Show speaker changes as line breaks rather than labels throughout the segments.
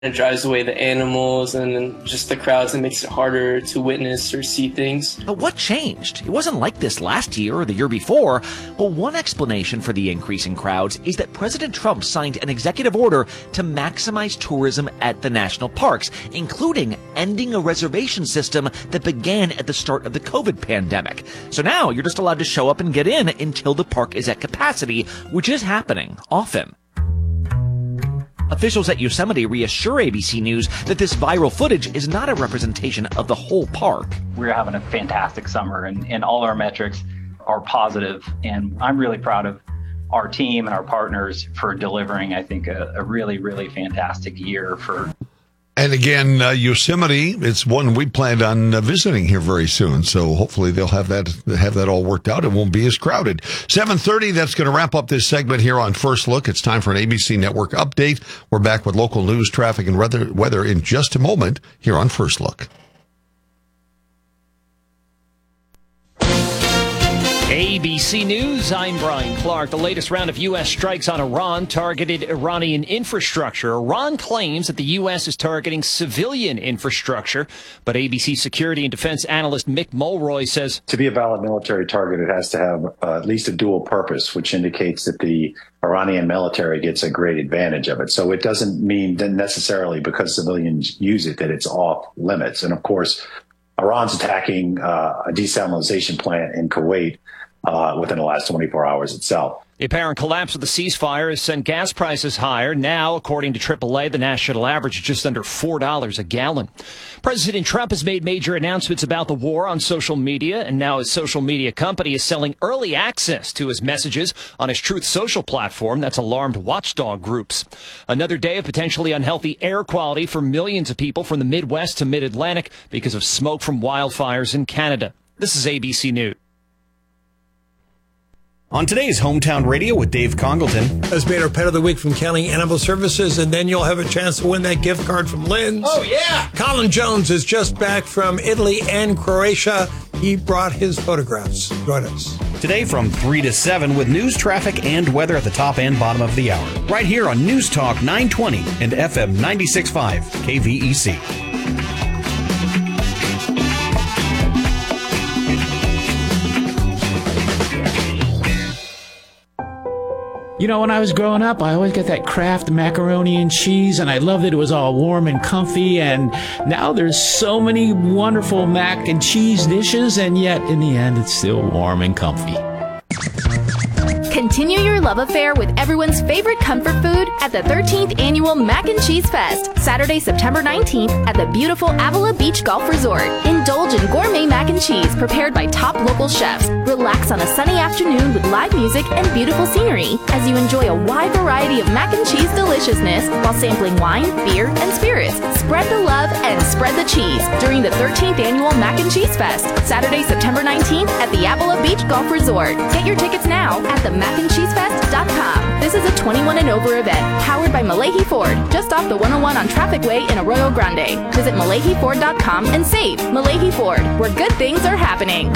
It drives away the animals and then just the crowds and makes it harder to witness or see things.
But what changed? It wasn't like this last year or the year before. Well, one explanation for the increase in crowds is that President Trump signed an executive order to maximize tourism at the national parks, including ending a reservation system that began at the start of the COVID pandemic. So now you're just allowed to show up and get in until the park is at capacity, which is happening often. Officials at Yosemite reassure ABC News that this viral footage is not a representation of the whole park.
We're having a fantastic summer, and all our metrics are positive, and I'm really proud of our team and our partners for delivering, I think, a really, really fantastic year for.
And again, Yosemite, it's one we planned on visiting here very soon. So hopefully they'll have that all worked out. It won't be as crowded. 7:30, that's going to wrap up this segment here on First Look. It's time for an ABC Network update. We're back with local news, traffic, and weather in just a moment here on First Look.
ABC News, I'm Brian Clark. The latest round of U.S. strikes on Iran targeted Iranian infrastructure. Iran claims that the U.S. is targeting civilian infrastructure, but ABC security and defense analyst Mick Mulroy says,
to be a valid military target, it has to have at least a dual purpose, which indicates that the Iranian military gets a great advantage of it. So it doesn't mean that necessarily because civilians use it that it's off limits. And of course, Iran's attacking a desalination plant in Kuwait within the last 24 hours itself.
The apparent collapse of the ceasefire has sent gas prices higher. Now, according to AAA, the national average is just under $4 a gallon. President Trump has made major announcements about the war on social media, and now his social media company is selling early access to his messages on his Truth Social platform that's alarmed watchdog groups. Another day of potentially unhealthy air quality for millions of people from the Midwest to Mid-Atlantic because of smoke from wildfires in Canada. This is ABC News.
On today's Hometown Radio with Dave Congleton.
Has made our Pet of the Week from Kelly Animal Services, and then you'll have a chance to win that gift card from Lynn's.
Oh, yeah!
Colin Jones is just back from Italy and Croatia. He brought his photographs. Join us.
Today from 3 to 7 with news, traffic, and weather at the top and bottom of the hour. Right here on News Talk 920 and FM 96.5 KVEC.
You know, when I was growing up, I always got that Kraft macaroni and cheese, and I loved that it was all warm and comfy, and now there's so many wonderful mac and cheese dishes, and yet, in the end, it's still warm and comfy.
Continue your love affair with everyone's favorite comfort food at the 13th Annual Mac and Cheese Fest, Saturday, September 19th at the beautiful Avila Beach Golf Resort. Indulge in gourmet mac and cheese prepared by top local chefs. Relax on a sunny afternoon with live music and beautiful scenery as you enjoy a wide variety of mac and cheese deliciousness while sampling wine, beer, and spirits. Spread the love and spread the cheese during the 13th Annual Mac and Cheese Fest, Saturday, September 19th at the Avila Beach Golf Resort. Get your tickets now at themacandcheesefest.com. This is a 21 and over event powered by Malahi Ford, just off the 101 on Traffic Way in Arroyo Grande. Visit MalahiFord.com and save. Malahi Ford, where good things are happening.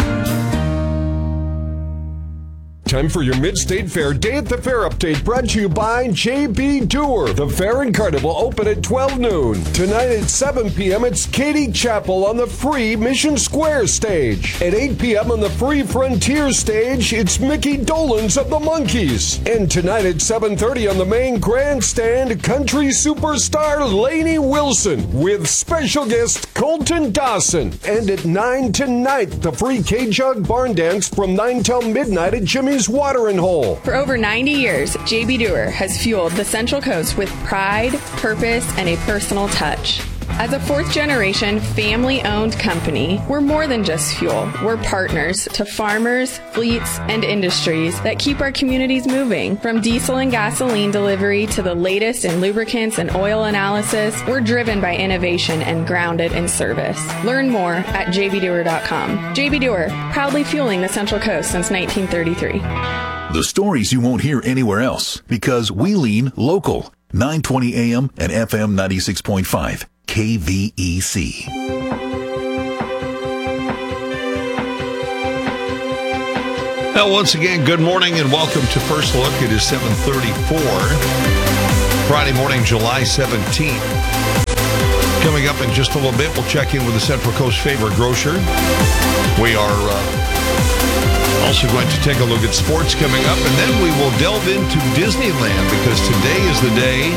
Time for your Mid-State Fair Day at the Fair update, brought to you by J.B. Doer. The Fair and Carnival open at 12 noon. Tonight at 7 p.m., it's Katie Chappell on the free Mission Square stage. At 8 p.m. on the free Frontier stage, it's Mickey Dolenz of the Monkees. And tonight at 7:30 on the main grandstand, country superstar Lainey Wilson with special guest Colton Dawson. And at 9 tonight, the free K-Jug Barn Dance from 9 till midnight at Jimmy's Watering Hole.
For over 90 years, J.B. Doer has fueled the Central Coast with pride, purpose, and a personal touch. As a fourth-generation, family-owned company, we're more than just fuel. We're partners to farmers, fleets, and industries that keep our communities moving. From diesel and gasoline delivery to the latest in lubricants and oil analysis, we're driven by innovation and grounded in service. Learn more at jbdoer.com. J.B. Doer, proudly fueling the Central Coast since 1933.
The stories you won't hear anywhere else, because we lean local. 920 AM and FM 96.5. KVEC.
Well, once again, good morning and welcome to First Look. It is 7:34. Friday morning, July 17th. Coming up in just a little bit, we'll check in with the Central Coast favorite grocer. We are also going to take a look at sports coming up, and then we will delve into Disneyland, because today is the day,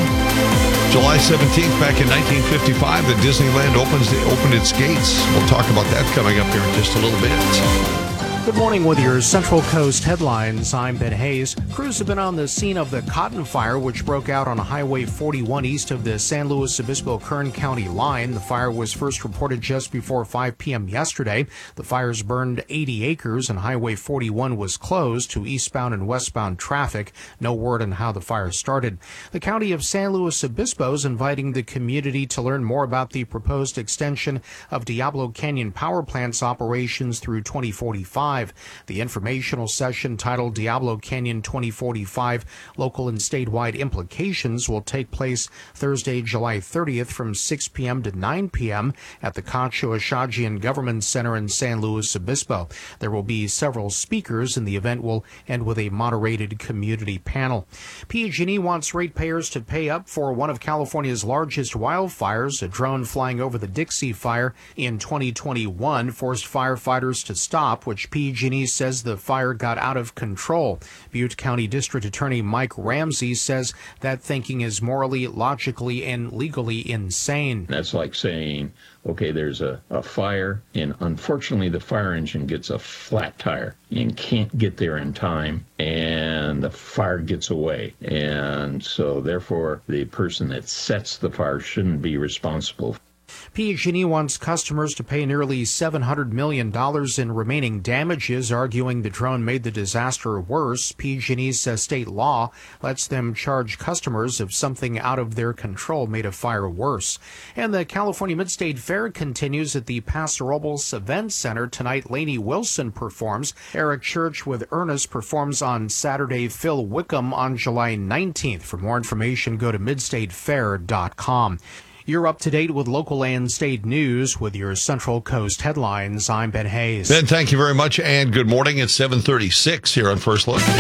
July 17th, back in 1955, that Disneyland opened its gates. We'll talk about that coming up here in just a little bit.
Good morning with your Central Coast headlines. I'm Ben Hayes. Crews have been on the scene of the Cotton Fire, which broke out on Highway 41 east of the San Luis Obispo-Kern County line. The fire was first reported just before 5 p.m. yesterday. The fires burned 80 acres, and Highway 41 was closed to eastbound and westbound traffic. No word on how the fire started. The County of San Luis Obispo is inviting the community to learn more about the proposed extension of Diablo Canyon Power Plant's operations through 2045. The informational session, titled Diablo Canyon 2045 Local and Statewide Implications, will take place Thursday, July 30th from 6 p.m. to 9 p.m. at the Concho Ashajian Government Center in San Luis Obispo. There will be several speakers, and the event will end with a moderated community panel. PG&E wants ratepayers to pay up for one of California's largest wildfires. A drone flying over the Dixie Fire in 2021 forced firefighters to stop, which PG&E says the fire got out of control. Butte County District Attorney Mike Ramsey says that thinking is morally, logically, and legally insane.
That's like saying, okay, there's a fire, and unfortunately the fire engine gets a flat tire and can't get there in time, and the fire gets away. And so therefore the person that sets the fire shouldn't be responsible.
PG&E wants customers to pay nearly $700 million in remaining damages, arguing the drone made the disaster worse. PG&E says state law lets them charge customers if something out of their control made a fire worse. And the California Mid-State Fair continues at the Paso Robles Event Center. Tonight, Lainey Wilson performs. Eric Church with Ernest performs on Saturday. Phil Wickham on July 19th. For more information, go to midstatefair.com. You're up to date with local and state news with your Central Coast headlines. I'm Ben Hayes.
Ben, thank you very much, and good morning. It's 7:36 here on First Look.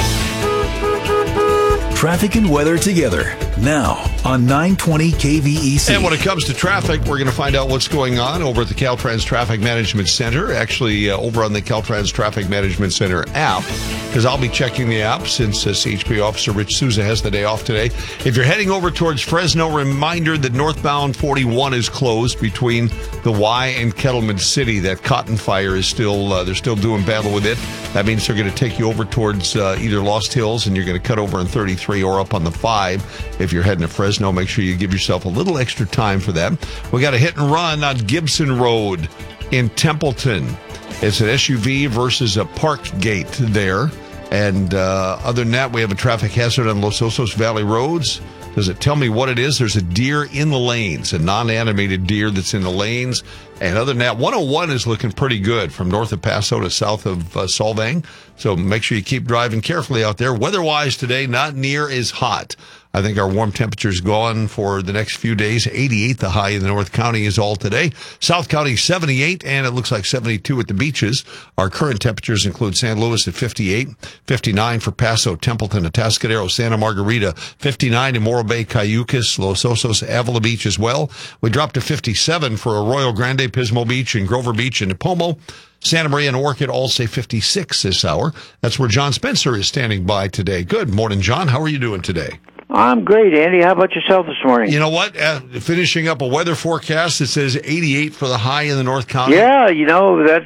Traffic and weather together now on 920 KVEC.
And when it comes to traffic, we're going to find out what's going on over at the Caltrans Traffic Management Center, actually over on the Caltrans Traffic Management Center app, because I'll be checking the app since CHP Officer Rich Souza has the day off today. If you're heading over towards Fresno, reminder that northbound 41 is closed between the Y and Kettleman City. That Cotton Fire is still, they're still doing battle with it. That means they're going to take you over towards either Lost Hills, and you're going to cut over on 33 or up on the 5. If you're heading to Fresno, make sure you give yourself a little extra time for that. We got a hit and run on Gibson Road in Templeton. It's an SUV versus a parked gate there. And other than that, we have a traffic hazard on Los Osos Valley roads. Does it tell me what it is? There's a deer in the lanes, a non-animated deer that's in the lanes. And other than that, 101 is looking pretty good from north of Paso to south of Solvang. So make sure you keep driving carefully out there. Weather-wise today, not near as hot. I think our warm temperature's gone for the next few days. 88, the high in the North County is all today. South County, 78, and it looks like 72 at the beaches. Our current temperatures include San Luis at 58, 59 for Paso, Templeton, Atascadero, Santa Margarita, 59 in Morro Bay, Cayucas, Los Osos, Avila Beach as well. We dropped to 57 for Arroyo Grande, Pismo Beach, and Grover Beach and Nipomo. Santa Maria and Orchid all say 56 this hour. That's where John Spencer is standing by today. Good morning, John. How are you doing today?
I'm great, Andy. How about yourself this morning?
You know what? Finishing up a weather forecast that says 88 for the high in the North County.
Yeah, you know, that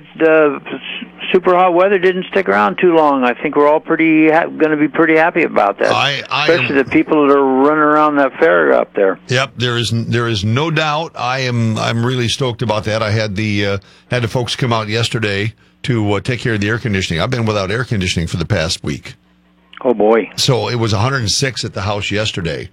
super hot weather didn't stick around too long. I think we're all going to be pretty happy about that. Especially the people that are running around that fair up there.
Yep, there is no doubt. I'm really stoked about that. I had the folks come out yesterday to take care of the air conditioning. I've been without air conditioning for the past week.
Oh, boy.
So it was 106 at the house yesterday.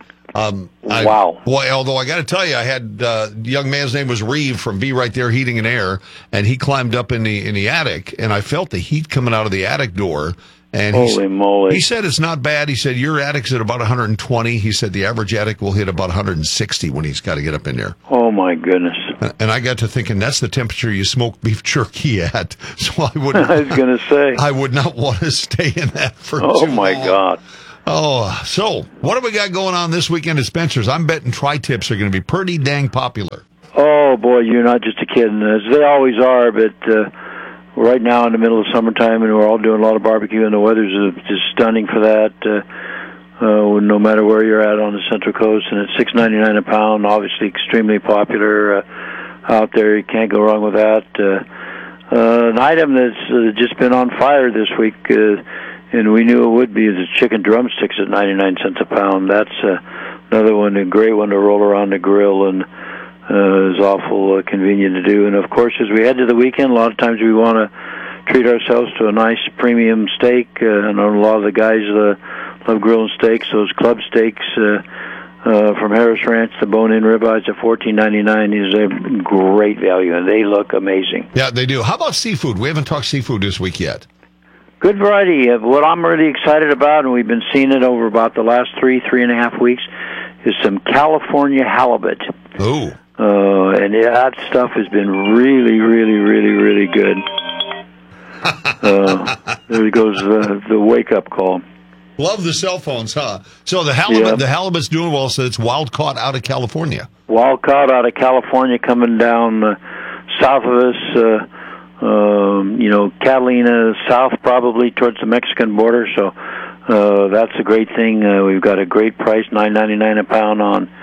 Wow.
Although I got to tell you, I had the young man's name was Reeve from Be Right There Heating and Air, and he climbed up in the attic, and I felt the heat coming out of the attic door. And
holy moly.
He said it's not bad. He said your attic's at about 120. He said the average attic will hit about 160 when he's got to get up in there.
Oh, my goodness.
And I got to thinking that's the temperature you smoke beef jerky at. So I was
going to say.
I would not want to stay in that for too
Oh, my
long.
God.
Oh, so what do we got going on this weekend at Spencer's? I'm betting tri-tips are going to be pretty dang popular.
Oh, boy, you're not just a kid. As they always are, but we're right now in the middle of summertime, and we're all doing a lot of barbecue, and the weather's just stunning for that, no matter where you're at on the Central Coast. And it's $6.99 a pound, obviously extremely popular out there. You can't go wrong with that. An item that's just been on fire this week, and we knew it would be, is the chicken drumsticks at 99 cents a pound. That's another one, a great one to roll around the grill, and is awful convenient to do. And, of course, as we head to the weekend, a lot of times we want to treat ourselves to a nice premium steak. I know a lot of the guys love grilling steaks. Those club steaks from Harris Ranch, the bone-in ribeyes at $14.99 is a great value, and they look amazing.
Yeah, they do. How about seafood? We haven't talked seafood this week yet.
Good variety. What I'm really excited about, and we've been seeing it over about the last 3.5 weeks, is some California halibut.
Ooh.
And that stuff has been really, really, really, really good. There goes the wake-up call.
Love the cell phones, huh? So the halibut's doing well, so it's wild caught out of California.
Wild caught out of California coming down south of us, Catalina south probably towards the Mexican border, so that's a great thing. We've got a great price, $9.99 a pound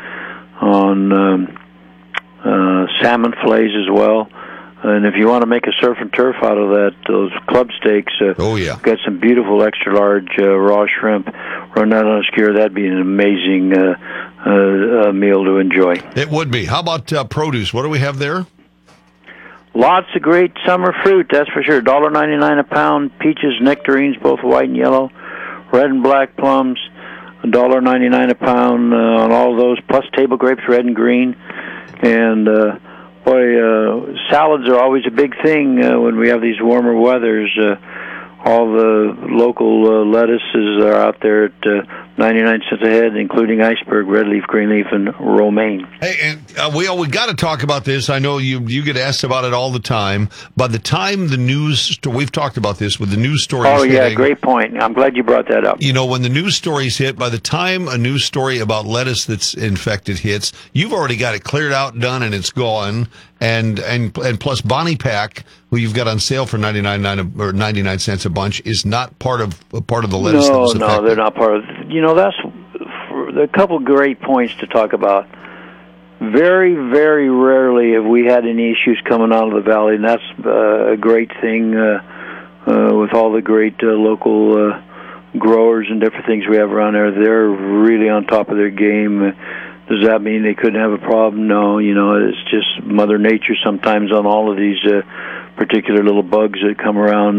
on salmon fillets as well. And if you want to make a surf and turf out of that, those club steaks, got some beautiful extra large raw shrimp. Run that on a skewer, that'd be an amazing meal to enjoy.
It would be. How about produce? What do we have there?
Lots of great summer fruit, that's for sure. $1.99 a pound, peaches, nectarines, both white and yellow, red and black plums, $1.99 a pound on all of those, plus table grapes, red and green. And salads are always a big thing when we have these warmer weathers. All the local lettuces are out there at 99 cents a head, including iceberg, red leaf, green leaf, and romaine.
Hey, and we got to talk about this. I know you get asked about it all the time. By the time the news, we've talked about this with the news stories.
Oh, yeah, great point. I'm glad you brought that up.
You know, when the news stories hit, by the time a news story about lettuce that's infected hits, you've already got it cleared out, done, and it's gone. And plus Bonnie Pack, who you've got on sale for 99 cents a bunch, is not part of the lettuce.
No, they're not part of. That's a couple great points to talk about. Very, very rarely have we had any issues coming out of the valley, and that's a great thing with all the great local growers and different things we have around there. They're really on top of their game. Does that mean they couldn't have a problem? No, it's just Mother Nature sometimes on all of these particular little bugs that come around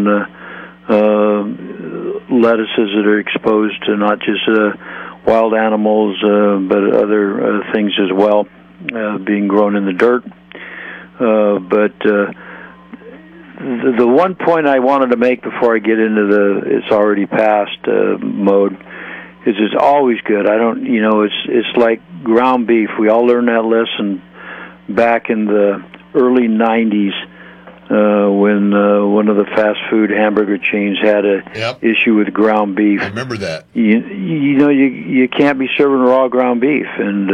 lettuces that are exposed to not just wild animals, but other things as well, being grown in the dirt. But the one point I wanted to make before I get into the it's already passed mode is it's always good. It's like ground beef. We all learned that lesson back in the early 90s when one of the fast food hamburger chains had a issue with ground beef.
I remember that.
You can't be serving raw ground beef, and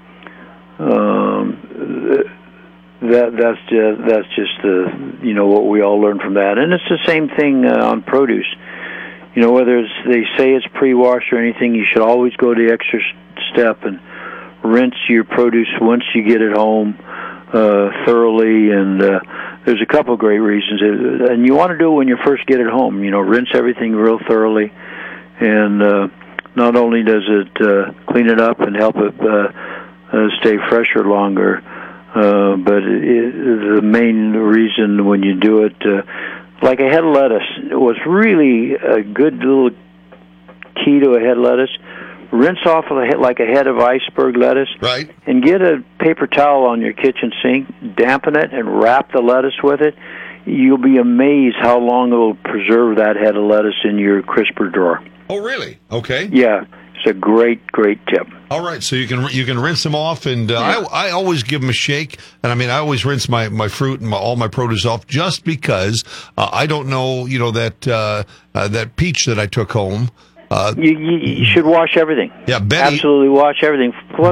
that's just what we all learned from that. And it's the same thing on produce. Whether they say it's pre-washed or anything, you should always go the extra step and rinse your produce once you get it home thoroughly. And there's a couple of great reasons. And you want to do it when you first get it home. Rinse everything real thoroughly. And not only does it clean it up and help it stay fresher longer, but the main reason when you do it, like a head of lettuce, was really a good little key to a head of lettuce. Rinse off like a head of iceberg lettuce,
right? And
get a paper towel on your kitchen sink, dampen it, and wrap the lettuce with it. You'll be amazed how long it'll preserve that head of lettuce in your crisper drawer.
Oh, really? Okay.
Yeah, it's a great tip.
All right, so you can rinse them off, and I always give them a shake. And I always rinse my fruit and all my produce off, just because I don't know, that peach that I took home
You should wash everything.
Yeah, Betty.
Absolutely wash everything. Plus,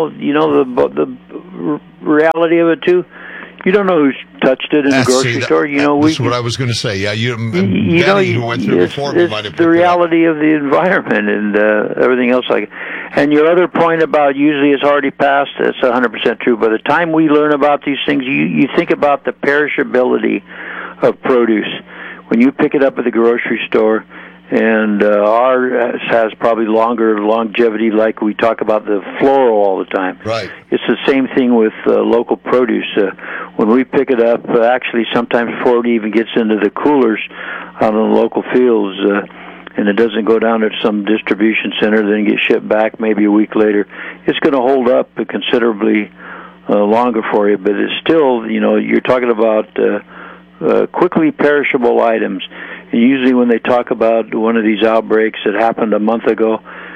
the reality of it too. You don't know who's touched it in the grocery store.
That's what I was going to say. Yeah, Betty, who went through before, we might have picked
the reality of the environment and everything else like it. And your other point about usually it's already passed, that's 100% true. By the time we learn about these things, you think about the perishability of produce. When you pick it up at the grocery store, and ours has probably longer longevity, like we talk about the floral all the time.
Right.
It's the same thing with local produce. When we pick it up, actually sometimes before it even gets into the coolers out on the local fields, and it doesn't go down to some distribution center, then get shipped back maybe a week later, it's going to hold up considerably longer for you. But it's still, you're talking about quickly perishable items. And usually when they talk about one of these outbreaks that happened a month ago,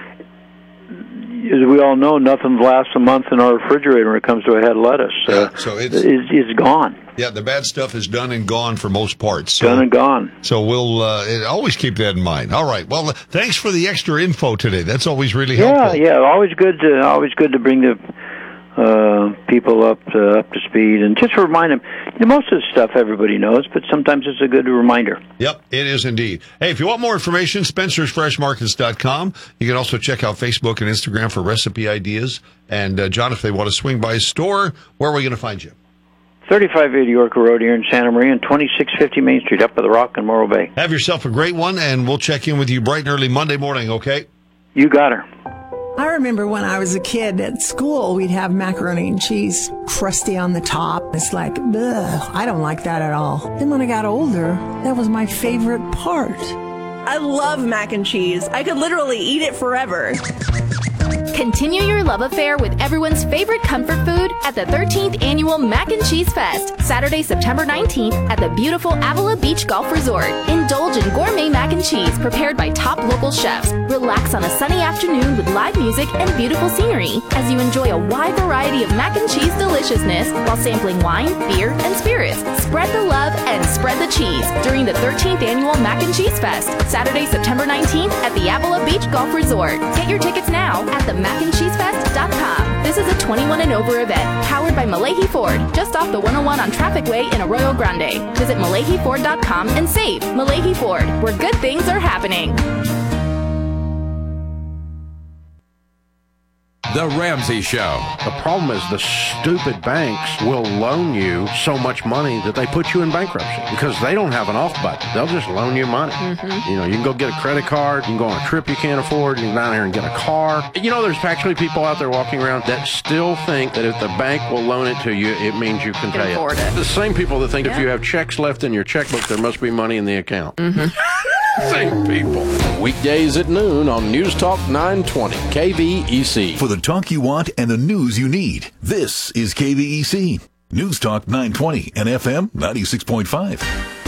as we all know, nothing lasts a month in our refrigerator when it comes to a head of lettuce.
So
it's gone.
Yeah, the bad stuff is done and gone for most parts.
Done and gone.
So we'll always keep that in mind. All right. Well, thanks for the extra info today. That's always really helpful.
Yeah. Always good to bring the people up to speed, and just to remind them. Most of the stuff everybody knows, but sometimes it's a good reminder.
Yep, it is indeed. Hey, if you want more information, spencersfreshmarkets.com. You can also check out Facebook and Instagram for recipe ideas. And, John, if they want to swing by a store, where are we going to find you?
3580 Orca Road here in Santa Maria and 2650 Main Street up by the Rock in Morro Bay.
Have yourself a great one, and we'll check in with you bright and early Monday morning, okay?
You got her.
I remember when I was a kid at school, we'd have macaroni and cheese crusty on the top. It's like, ugh, I don't like that at all. Then when I got older, that was my favorite part.
I love mac and cheese. I could literally eat it forever.
Continue your love affair with everyone's favorite comfort food at the 13th Annual Mac and Cheese Fest, Saturday, September 19th at the beautiful Avila Beach Golf Resort. Indulge in gourmet mac and cheese prepared by top local chefs. Relax on a sunny afternoon with live music and beautiful scenery as you enjoy a wide variety of mac and cheese deliciousness while sampling wine, beer, and spirits. Spread the love and spread the cheese during the 13th Annual Mac and Cheese Fest, Saturday, September 19th at the Avila Beach Golf Resort. Get your tickets now at themacandcheesefest.com. This is a 21 and over event, powered by Malahi Ford, just off the 101 on Traffic Way in Arroyo Grande. Visit MalahiFord.com and save. Malahi Ford, where good things are happening.
The Ramsey Show.
The problem is the stupid banks will loan you so much money that they put you in bankruptcy because they don't have an off button. They'll just loan you money.
Mm-hmm.
You can go get a credit card. You can go on a trip you can't afford. You can go down here and get a car. There's actually people out there walking around that still think that if the bank will loan it to you, it means you can pay it. The same people that think if you have checks left in your checkbook, there must be money in the account.
Mm-hmm.
Same people.
Weekdays at noon on News Talk 920, KVEC.
For the talk you want and the news you need, this is KVEC. News Talk 920 and FM 96.5.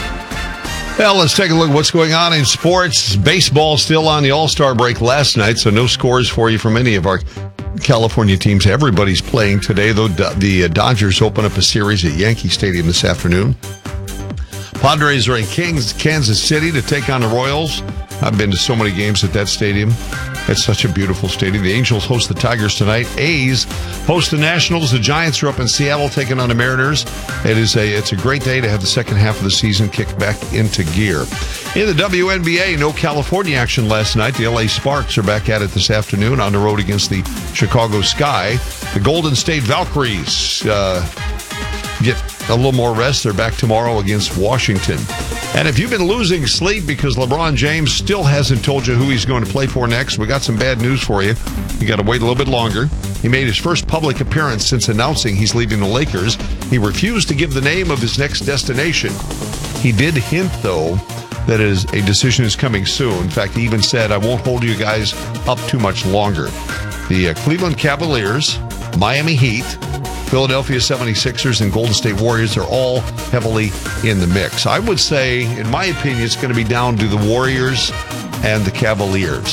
Well, let's take a look at what's going on in sports. Baseball still on the All-Star break last night, so no scores for you from any of our California teams. Everybody's playing today, though. The Dodgers open up a series at Yankee Stadium this afternoon. Padres are in Kansas City to take on the Royals. I've been to so many games at that stadium. It's such a beautiful stadium. The Angels host the Tigers tonight. A's host the Nationals. The Giants are up in Seattle taking on the Mariners. It's a great day to have the second half of the season kicked back into gear. In the WNBA, no California action last night. The LA Sparks are back at it this afternoon on the road against the Chicago Sky. The Golden State Valkyries get a little more rest. They're back tomorrow against Washington. And if you've been losing sleep because LeBron James still hasn't told you who he's going to play for next, we got some bad news for you. You got to wait a little bit longer. He made his first public appearance since announcing he's leaving the Lakers. He refused to give the name of his next destination. He did hint, though, that a decision is coming soon. In fact, he even said, I won't hold you guys up too much longer. The Cleveland Cavaliers, Miami Heat, Philadelphia 76ers, and Golden State Warriors are all heavily in the mix. I would say, in my opinion, it's going to be down to the Warriors and the Cavaliers.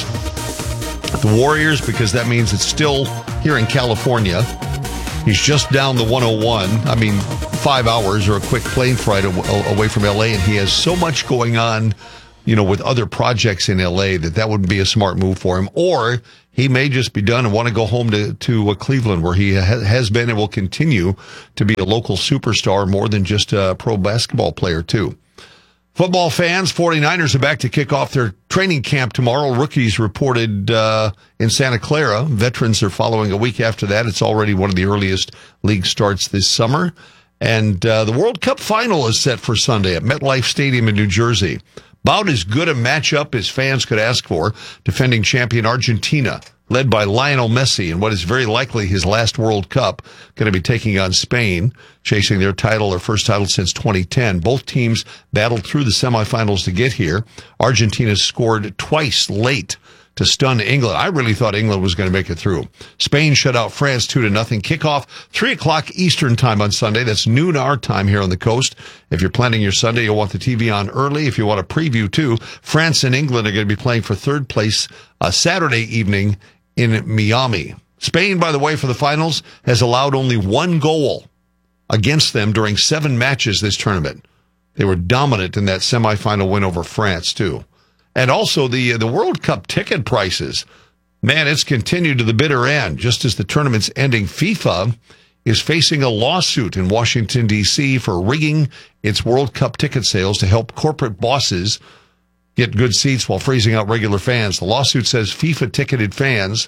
The Warriors, because that means it's still here in California. He's just down the 101. 5 hours or a quick plane flight away from LA, and he has so much going on with other projects in L.A., that wouldn't be a smart move for him. Or he may just be done and want to go home to Cleveland, where he has been and will continue to be a local superstar more than just a pro basketball player, too. Football fans, 49ers are back to kick off their training camp tomorrow. Rookies reported in Santa Clara. Veterans are following a week after that. It's already one of the earliest league starts this summer. And the World Cup final is set for Sunday at MetLife Stadium in New Jersey. About as good a matchup as fans could ask for. Defending champion Argentina, led by Lionel Messi in what is very likely his last World Cup, going to be taking on Spain, chasing their first title since 2010. Both teams battled through the semifinals to get here. Argentina scored twice late to stun England. I really thought England was going to make it through. Spain shut out France 2-0. Kickoff 3:00 Eastern time on Sunday. That's noon our time here on the coast. If you're planning your Sunday, you'll want the TV on early. If you want a preview too, France and England are going to be playing for third place Saturday evening in Miami. Spain, by the way, for the finals, has allowed only one goal against them during 7 matches this tournament. They were dominant in that semifinal win over France too. And also the World Cup ticket prices. Man, it's continued to the bitter end. Just as the tournament's ending, FIFA is facing a lawsuit in Washington, D.C. for rigging its World Cup ticket sales to help corporate bosses get good seats while freezing out regular fans. The lawsuit says FIFA-ticketed fans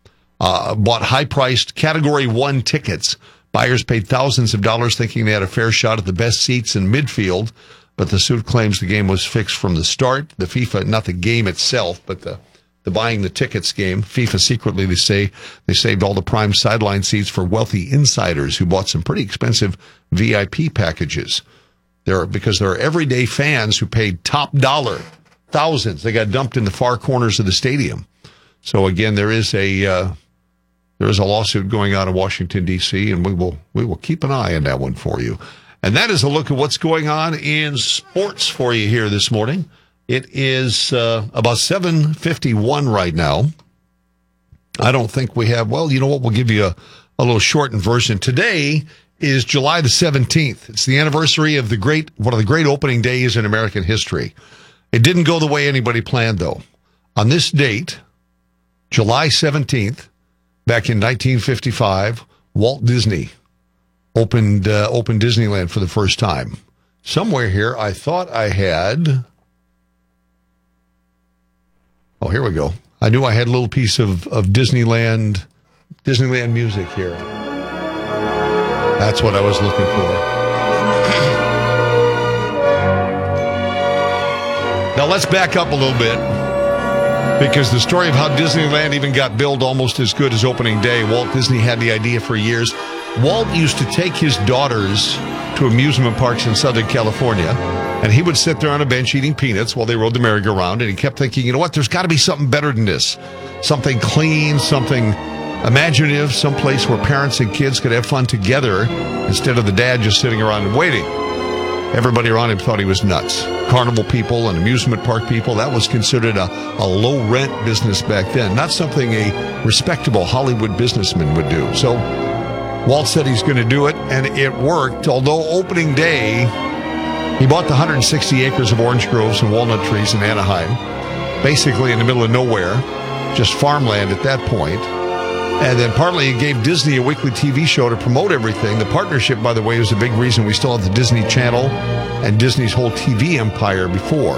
bought high-priced Category 1 tickets. Buyers paid thousands of dollars thinking they had a fair shot at the best seats in midfield. But the suit claims the game was fixed from the start. The FIFA, not the game itself, but the buying the tickets game. FIFA secretly, they say, they saved all the prime sideline seats for wealthy insiders who bought some pretty expensive VIP packages. Because there are everyday fans who paid top dollar, thousands. They got dumped in the far corners of the stadium. So again, there is a lawsuit going on in Washington, D.C., and we will keep an eye on that one for you. And that is a look at what's going on in sports for you here this morning. It is about 7:51 right now. I don't think we have, well, you know what, we'll give you a little shortened version. Today is July the 17th. It's the anniversary of one of the great opening days in American history. It didn't go the way anybody planned, though. On this date, July 17th, back in 1955, Walt Disney opened Disneyland for the first time. Somewhere here, I thought I had... Oh, here we go. I knew I had a little piece of Disneyland music here. That's what I was looking for. Now let's back up a little bit, because the story of how Disneyland even got billed almost as good as opening day. Walt Disney had the idea for years. Walt used to take his daughters to amusement parks in Southern California, and he would sit there on a bench eating peanuts while they rode the merry-go-round, and he kept thinking, you know what, there's got to be something better than this. Something clean, something imaginative, someplace where parents and kids could have fun together instead of the dad just sitting around and waiting. Everybody around him thought he was nuts. Carnival people and amusement park people, that was considered a low-rent business back then, not something a respectable Hollywood businessman would do. So Walt said he's going to do it, and it worked. Although opening day, he bought the 160 acres of orange groves and walnut trees in Anaheim, basically in the middle of nowhere, just farmland at that point. And then partly he gave Disney a weekly TV show to promote everything. The partnership, by the way, was a big reason we still have the Disney Channel and Disney's whole TV empire before.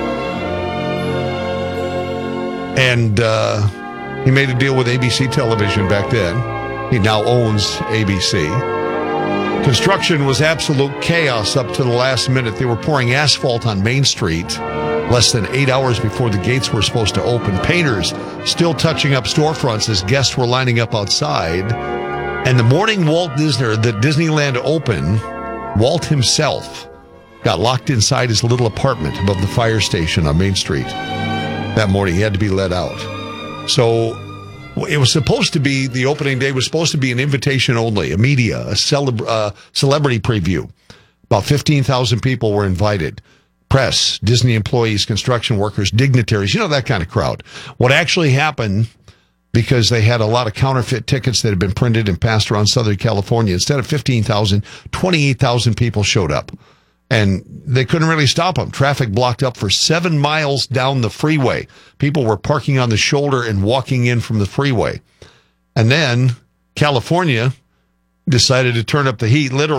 And he made a deal with ABC Television back then. He now owns ABC. Construction was absolute chaos up to the last minute. They were pouring asphalt on Main Street less than 8 hours before the gates were supposed to open. Painters still touching up storefronts as guests were lining up outside. And the morning Disneyland opened, Walt himself got locked inside his little apartment above the fire station on Main Street. That morning, he had to be let out. So it was supposed to be, the opening day was supposed to be an invitation only, a celebrity preview. About 15,000 people were invited. Press, Disney employees, construction workers, dignitaries, that kind of crowd. What actually happened, because they had a lot of counterfeit tickets that had been printed and passed around Southern California, instead of 15,000, 28,000 people showed up. And they couldn't really stop them. Traffic blocked up for 7 miles down the freeway. People were parking on the shoulder and walking in from the freeway. And then California decided to turn up the heat, literally.